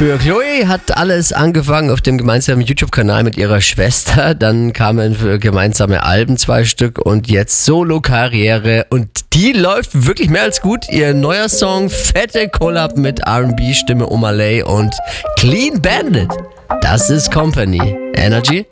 Für Chloe hat alles angefangen auf dem gemeinsamen YouTube-Kanal mit ihrer Schwester. Dann kamen gemeinsame Alben, 2 Stück, und jetzt Solo-Karriere. Und die läuft wirklich mehr als gut. Ihr neuer Song, fette Collab mit R&B-Stimme Omalay und Clean Bandit. Das ist Company. Energy?